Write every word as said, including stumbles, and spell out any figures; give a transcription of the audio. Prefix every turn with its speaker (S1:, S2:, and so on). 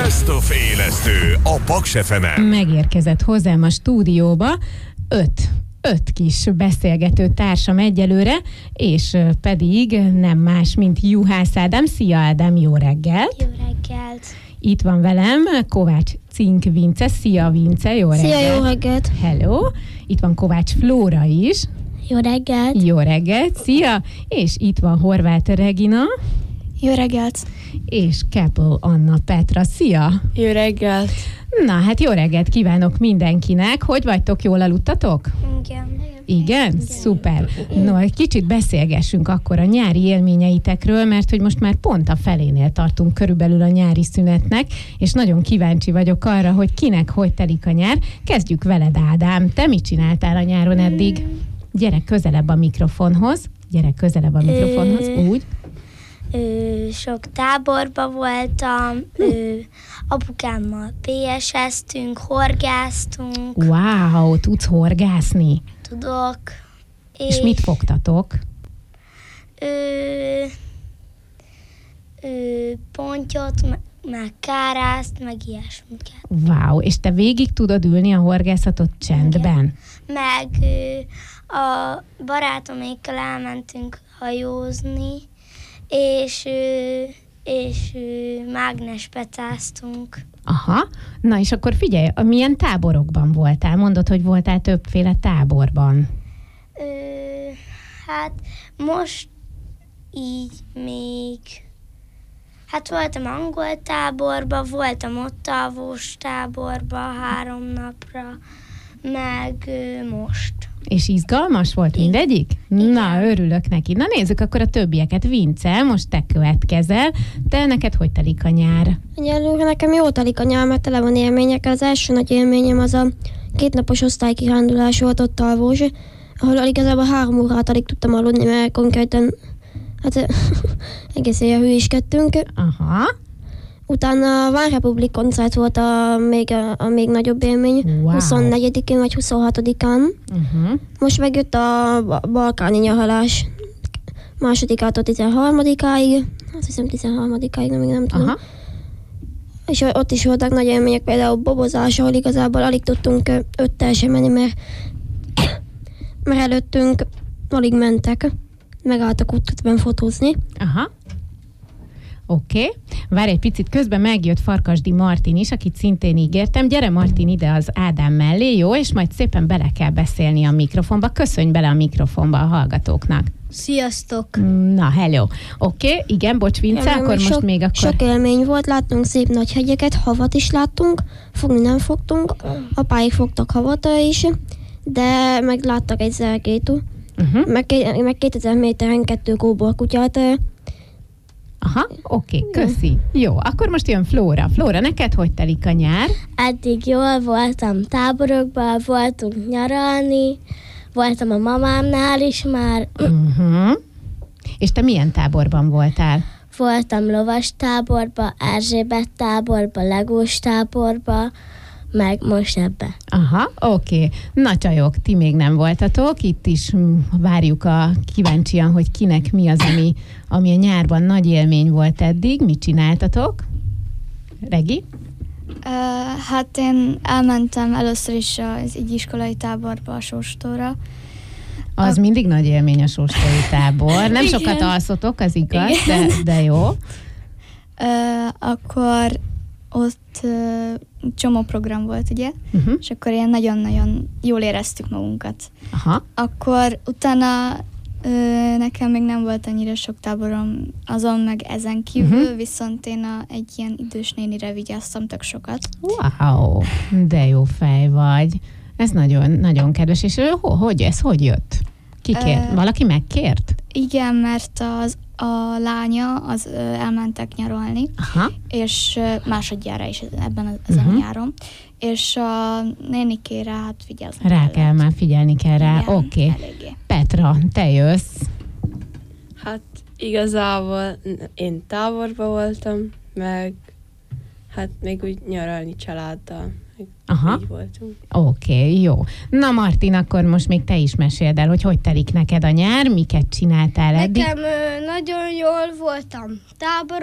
S1: Best of élesztő a Paks ef emen.
S2: Megérkezett hozzám a stúdióba öt, öt kis beszélgető társam egyelőre, és pedig nem más, mint Juhász Ádám. Szia Ádám, jó reggelt!
S3: Jó reggelt!
S2: Itt van velem Kovács Cink Vince. Szia Vince, jó reggelt!
S3: Szia, jó reggelt!
S2: Hello! Itt van Kovács Flóra is.
S3: Jó reggelt!
S2: Jó reggelt! Szia! És itt van Horváth Regina.
S3: Jó reggelt!
S2: És Keppel Anna Petra. Szia!
S4: Jó reggelt!
S2: Na, hát jó reggelt kívánok mindenkinek. Hogy vagytok, jól aludtatok?
S3: Igen.
S2: Igen? Igen. Szuper. No, egy kicsit beszélgessünk akkor a nyári élményeitekről, mert hogy most már pont a felénél tartunk körülbelül a nyári szünetnek, és nagyon kíváncsi vagyok arra, hogy kinek hogy telik a nyár. Kezdjük veled, Ádám. Te mit csináltál a nyáron eddig? Gyere közelebb a mikrofonhoz. Gyere közelebb a mikrofonhoz. Úgy.
S3: Ö, sok táborba voltam, ö, apukámmal pé es eztünk, horgáztunk.
S2: Wow, tudsz horgászni?
S3: Tudok.
S2: És, és mit fogtatok?
S3: Ö, ö, pontyot, me- meg kárászt, meg ilyesmiket.
S2: Wow, és te végig tudod ülni a horgászatot csendben?
S3: Meg ö, a barátomékkal elmentünk hajózni, és, és mágnespecáztunk.
S2: Aha, na és akkor figyelj, milyen táborokban voltál? Mondod, hogy voltál többféle táborban.
S3: Ö, hát most így még... Hát voltam angol táborban, voltam ottavós táborban három napra, meg ö, most.
S2: És izgalmas volt mindegyik?
S3: Igen.
S2: Na, örülök neki. Na nézzük akkor a többieket. Vince, most te következel. Te neked hogy telik a nyár?
S5: Egyelőre nekem jól telik a nyár, mert tele van élményekkel. Az első nagy élményem az a kétnapos osztálykirándulás volt ott Alvós, ahol igazából három órát alig tudtam aludni, mert konkrétan hát egész éjjel hülyéskedtünk.
S2: Aha.
S5: Utána a Várrepublik koncert volt a még, a, a még nagyobb élmény,
S2: Wow.
S5: huszonnegyedikén vagy huszonhatodikán.
S2: Uh-huh.
S5: Most meg jött a balkáni nyaralás másodikától tizenharmadikáig, azt hiszem tizenharmadikáig, nem, még nem tudom.
S2: Aha.
S5: És ott is voltak nagy élmények, például bobozás, ahol igazából alig tudtunk öttel sem menni, mert, mert előttünk alig mentek, megálltak ott közben fotózni.
S2: Aha. Oké. Okay. Várj egy picit, közben megjött Farkasdi Martin is, akit szintén ígértem. Gyere Martin ide az Ádám mellé, jó? És majd szépen bele kell beszélni a mikrofonba. Köszönj bele a mikrofonba a hallgatóknak.
S3: Sziasztok!
S2: Na, hello. Oké, okay. Igen, bocs Vince,
S5: Igen,
S2: akkor
S5: sok,
S2: most még akkor...
S5: Sok élmény volt, láttunk szép nagy hegyeket, havat is láttunk, fogni nem fogtunk, apáik fogtak havat is, de meg láttak egy zergétú,
S2: Uh-huh.
S5: meg, meg kétezer méteren kettő kóborkutyát.
S2: Aha, oké, okay, köszi. Jó, akkor most jön Flóra. Flóra, neked hogy telik a nyár?
S3: Eddig jól voltam táborokban, voltunk nyaralni, voltam a mamámnál is már,
S2: Uh-huh. És te milyen táborban voltál?
S3: voltam lovas táborba, Erzsébet táborba, legós táborba, meg most ebbe.
S2: Aha, oké. Okay. Na csajok, ti még nem voltatok, itt is mm, várjuk a kíváncsian, hogy kinek mi az, ami, ami a nyárban nagy élmény volt eddig. Mit csináltatok? Regi?
S4: Uh, hát én elmentem először is az így iskolai táborba, a Sóstóra.
S2: Az
S4: a...
S2: mindig nagy élmény a sóstói tábor. Nem
S4: Igen.
S2: sokat alszotok, az igaz, de, de jó.
S4: Uh, akkor ott uh, csomó program volt, ugye?
S2: Uh-huh.
S4: És akkor ilyen nagyon-nagyon jól éreztük magunkat.
S2: Aha.
S4: Akkor utána ö, nekem még nem volt annyira sok táborom azon meg ezen kívül,
S2: Uh-huh.
S4: viszont én a, egy ilyen idős nénire vigyáztam tök sokat.
S2: Wow, de jó fej vagy. Ez nagyon, nagyon kedves. És ő, ho- hogy ez hogy jött? Ki kért?
S4: Ö,
S2: Valaki megkért?
S4: Igen, mert az, a lánya az ö, elmentek nyaralni,
S2: Aha.
S4: és ö, másodjára is ebben a- ezen
S2: Uh-huh.
S4: a nyáron, és a nénikére hát vigyázni
S2: Rá
S4: kellett.
S2: kell már figyelni kell rá.
S4: Igen,
S2: Oké. Okay.
S4: eléggé.
S2: Petra, te jössz.
S6: Hát igazából én táborba voltam, meg hát még úgy nyaralni családdal.
S2: Aha.
S6: Így voltunk.
S2: Oké, okay, jó. Na Martin, akkor most még te is meséld el, hogy hogy telik neked a nyár, miket csináltál eddig?
S3: Nekem ö, nagyon jól voltam tábor.